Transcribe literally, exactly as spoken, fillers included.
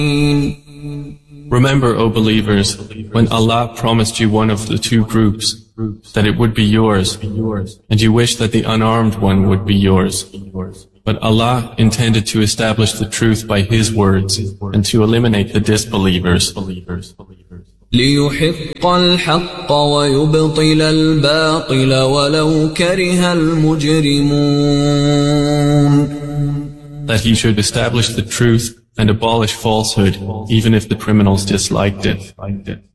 Remember, O believers, when Allah promised you one of the two groups, that it would be yours, and you wish that the unarmed one would be yours. But Allah intended to establish the truth by His words, and to eliminate the disbelievers. ليحق الحق ويبطل الباطل ولو كره المجرمون. That He should establish the truth and abolish falsehood, even if the criminals disliked it.